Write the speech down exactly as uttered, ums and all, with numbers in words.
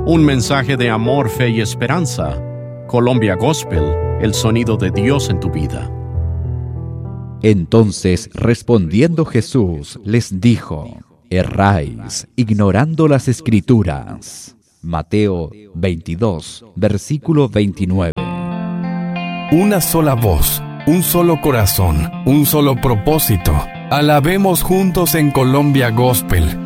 Un mensaje de amor, fe y esperanza. Colombia Gospel, el sonido de Dios en tu vida. Entonces, respondiendo Jesús, les dijo: erráis, ignorando las Escrituras. Mateo veintidós, versículo veintinueve. Una sola voz, un solo corazón, un solo propósito. Alabemos juntos en Colombia Gospel,